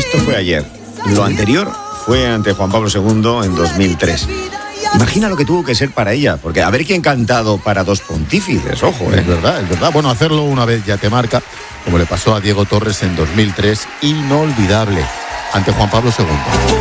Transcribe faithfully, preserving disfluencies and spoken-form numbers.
Esto fue ayer. Lo anterior fue ante Juan Pablo segundo en dos mil tres. Imagina lo que tuvo que ser para ella, porque a ver quién cantado para dos pontífices, ojo, ¿eh? Es verdad, es verdad. Bueno, hacerlo una vez ya te marca, como le pasó a Diego Torres en dos mil tres, inolvidable, ante Juan Pablo segundo.